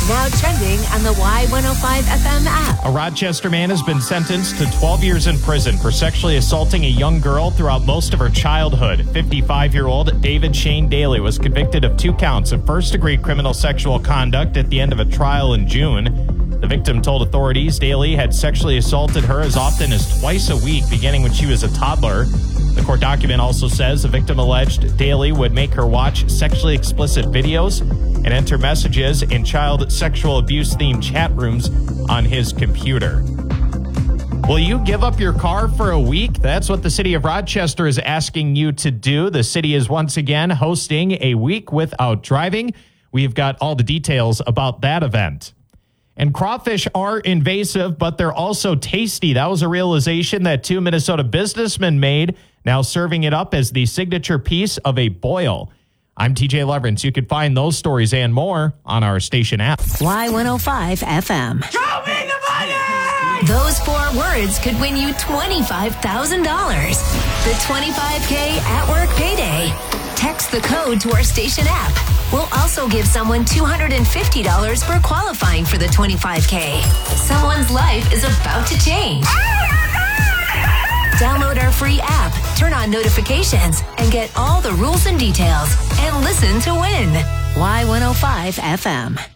Now trending on the Y105 FM app. A Rochester man has been sentenced to 12 years in prison for sexually assaulting a young girl throughout most of her childhood. 55-year-old David Shane Daly was convicted of 2 counts of first-degree criminal sexual conduct at the end of a trial in June. The victim told authorities Daly had sexually assaulted her as often as twice a week, beginning when she was a toddler. The court document also says the victim alleged Daly would make her watch sexually explicit videos and enter messages in child sexual abuse-themed chat rooms on his computer. Will you give up your car for a week? That's what the city of Rochester is asking you to do. The city is once again hosting a week without driving. We've got all the details about that event. And crawfish are invasive, but they're also tasty. That was a realization that 2 Minnesota businessmen made, now serving it up as the signature piece of a boil. I'm TJ Leverance. You can find those stories and more on our station app. Y105 FM. Show me the money! Those 4 words could win you $25,000. The 25K at work payday. Text the code to our station app. We'll also give someone $250 for qualifying for the 25K. Someone's life is about to change. Download our free app, turn on notifications, and get all the rules and details. And listen to win. Y105 FM.